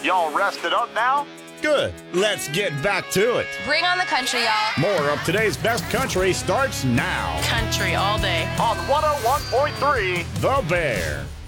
Y'all rested up now? Good. Let's get back to it. Bring on the country, y'all. More of today's best country starts now. Country all day. On 101.3 The Bear.